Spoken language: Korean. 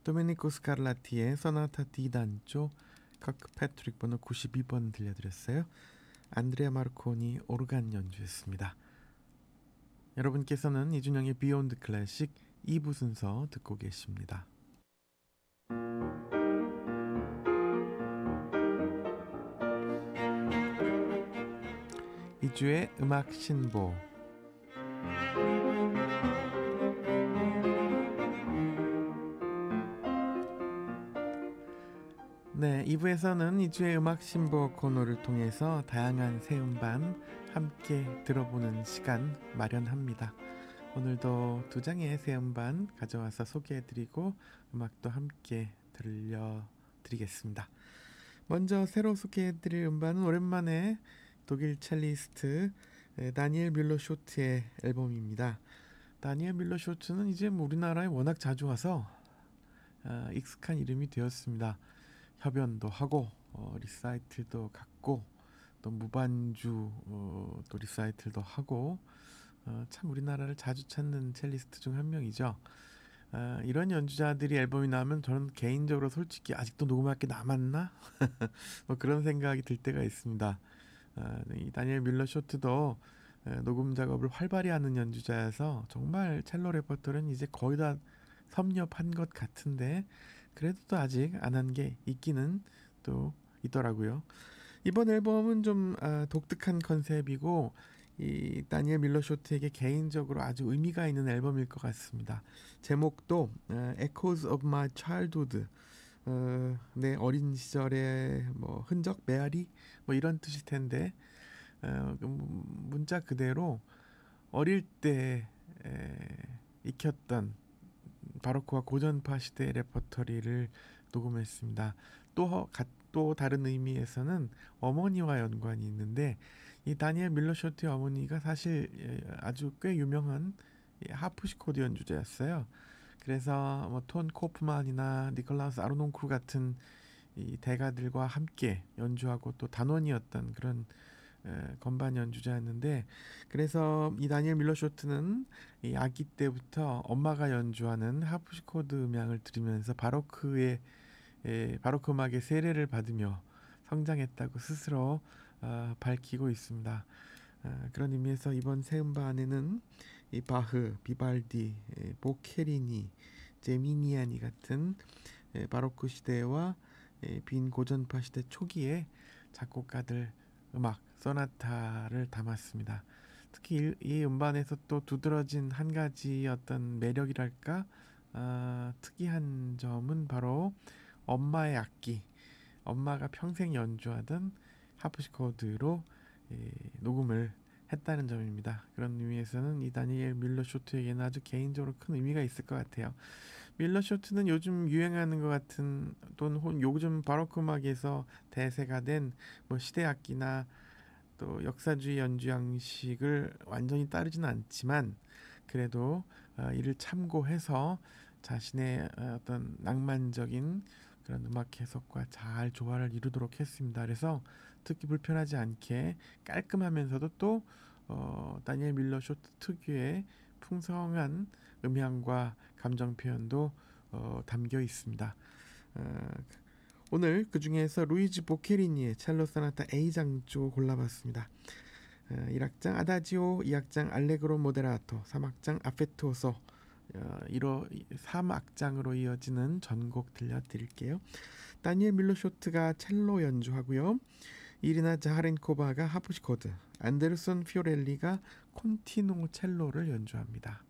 도메니코 스칼라티의 소나타 디 단조, 커크 패트릭 번호 92번 들려드렸어요. 안드레아 마르코니 오르간 연주했습니다. 여러분께서는 이준영의 비욘드 클래식 2부 순서 듣고 계십니다. 2주의 음악 신보. 네, 2부에서는 2주의 음악 신보 코너를 통해서 다양한 새 음반 함께 들어보는 시간 마련합니다. 오늘도 2장의 새 음반 가져와서 소개해드리고 음악도 함께 들려드리겠습니다. 먼저 새로 소개해드릴 음반은 오랜만에 독일 첼리스트 다니엘 뮬러 쇼트의 앨범입니다. 다니엘 뮬러 쇼트는 이제 우리나라에 워낙 자주 와서 익숙한 이름이 되었습니다. 협연도 하고 리사이틀도 갔고 또 무반주 또 리사이틀도 하고 참 우리나라를 자주 찾는 첼리스트 중 한 명이죠. 이런 연주자들이 앨범이 나오면 저는 개인적으로 솔직히 아직도 녹음할 게 남았나? 뭐 그런 생각이 들 때가 있습니다. 이 다니엘 뮬러 쇼트도 녹음 작업을 활발히 하는 연주자여서 정말 첼로 레퍼토리는 이제 거의 다 섭렵한 것 같은데 그래도 또 아직 안 한 게 있기는 또 있더라고요. 이번 앨범은 좀 독특한 컨셉이고 이 다니엘 뮬러 쇼트에게 개인적으로 아주 의미가 있는 앨범일 것 같습니다. 제목도 Echoes of My Childhood, 내 어린 시절의 뭐 흔적, 메아리 뭐 이런 뜻일 텐데 문자 그대로 어릴 때 익혔던 바로크와 고전파 시대의 레퍼토리를 녹음했습니다. 또 다른 의미에서는 어머니와 연관이 있는데 이 다니엘 뮬러 쇼트의 어머니가 사실 아주 꽤 유명한 하프시코드 연주자였어요. 그래서 뭐 톤 코프만이나 니콜라우스 아르논쿠 같은 이 대가들과 함께 연주하고 또 단원이었던 그런 건반 연주자였는데 그래서 이 다니엘 뮬러 쇼트는 이 아기 때부터 엄마가 연주하는 하프시코드 음향을 들으면서 바로크 음악의 세례를 받으며 성장했다고 스스로 밝히고 있습니다. 그런 의미에서 이번 새 음반에는 이 바흐, 비발디, 보케리니, 제미니아니 같은 바로크 시대와 빈 고전파 시대 초기의 작곡가들 음악, 소나타를 담았습니다. 특히 이 음반에서 또 두드러진 한 가지 어떤 매력이랄까 특이한 점은 바로 엄마의 악기, 엄마가 평생 연주하던 하프시코드로 녹음을 했다는 점입니다. 그런 의미에서는 이 다니엘 뮬러 쇼트에게는 아주 개인적으로 큰 의미가 있을 것 같아요. 뮬러 쇼트는 요즘 유행하는 것 같은 또는 요즘 바로크 음악에서 대세가 된 뭐 시대 악기나 또 역사주의 연주 양식을 완전히 따르지는 않지만 그래도 이를 참고해서 자신의 어떤 낭만적인 그런 음악 해석과 잘 조화를 이루도록 했습니다. 그래서 듣기 불편하지 않게 깔끔하면서도 또 다니엘 뮬러 쇼트 특유의 풍성한 음향과 감정 표현도 담겨 있습니다. 오늘 그 중에서 루이지 보케리니의 첼로 소나타 A장조 골라봤습니다. 1악장 아다지오, 2악장 알레그로 모데라토, 3악장 아페투오소 3악장으로 이어지는 전곡 들려드릴게요. 다니엘 뮬러 쇼트가 첼로 연주하고요. 이리나 자하렌코바가 하프시코드, 안데르손 피오렐리가 콘티노 첼로를 연주합니다.